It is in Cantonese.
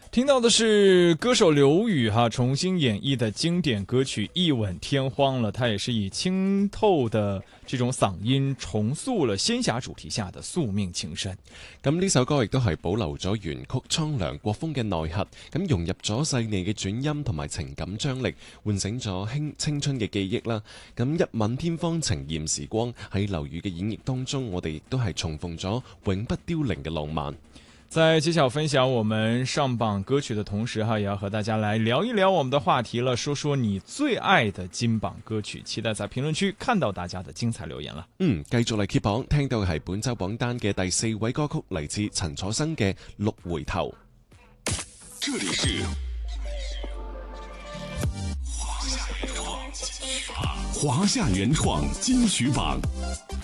听到的是歌手刘宇重新演繹的經典歌曲《一吻天荒》了，他也是以清透的這種嗓音重塑了仙俠主題下的宿命情深。 咁呢首歌亦都係保留咗原曲蒼涼國風嘅內核，咁融入咗細膩嘅轉音同埋情感張力，喚醒咗青春嘅記憶啦。咁一吻天荒情豔時光，喺劉宇嘅演繹當中，我哋亦都係重逢咗永不凋零嘅浪漫。 在揭曉分享我們上榜歌曲的同時也要和大家來聊一聊我們的話題了，說說你最愛的金榜歌曲，期待在評論區看到大家的精彩留言了。 繼續嚟揭榜，聽到係本周榜單嘅第4位歌曲，嚟自陳楚生嘅《六回頭》。 這裡是華夏原創金曲榜。